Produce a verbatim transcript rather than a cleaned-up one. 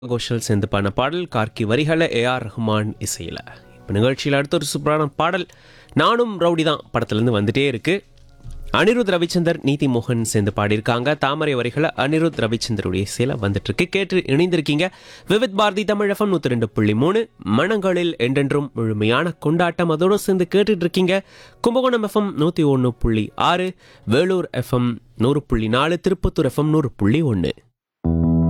கோஷல் சேர்ந்து பாடின பாடல் கார்கி வரிகளை ஏ ஆர் ரஹ்மான் இசையில். இப்போ நிகழ்ச்சியில் அடுத்த ஒரு சூப்பரான பாடல் நானும் ரவுடி தான் படத்துலேருந்து வந்துட்டே இருக்கு. அனிருத் ரவிச்சந்தர் நீதி மோகன் சேர்ந்து பாடியிருக்காங்க. தாமரை வரிகளை அனிருத் ரவிச்சந்தருடைய இசையில் வந்துட்டு இருக்கு. கேட்டு இணைந்திருக்கீங்க விவித் பாரதி தமிழ் எஃப்எம் நூற்றி ரெண்டு புள்ளி மூணு மனங்களில் என்றென்றும் முழுமையான கொண்டாட்டம். அதோடு சேர்ந்து கேட்டுட்டு இருக்கீங்க கும்பகோணம் எஃப்எம் நூற்றி ஒன்று புள்ளி ஆறு, வேலூர் எஃப்எம் நூறு புள்ளி நாலு, திருப்பத்தூர் எஃப்எம் நூறு புள்ளி ஒன்று.